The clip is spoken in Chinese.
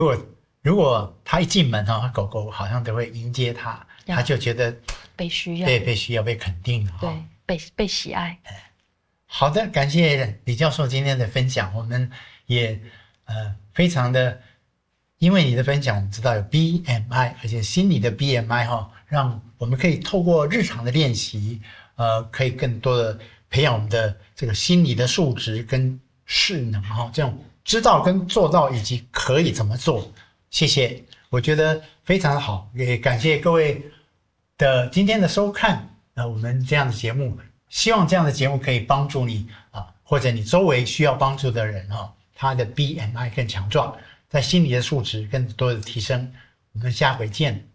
如果他一进门狗狗好像都会迎接他，他就觉得被需要， 对，被需要，被肯定了， 对，被喜爱。 好的，感谢李教授今天的分享，我们也非常的，因为你的分享，我们知道有 BMI， 而且心理的 BMI 让我们可以透过日常的练习，可以更多的培养我们的这个心理的素质跟势能这种知道跟做到以及可以怎么做。谢谢，我觉得非常好，也感谢各位的今天的收看。我们这样的节目，希望这样的节目可以帮助你或者你周围需要帮助的人他的 BMI 更强壮，在心理的素质更多的提升。我们下回见。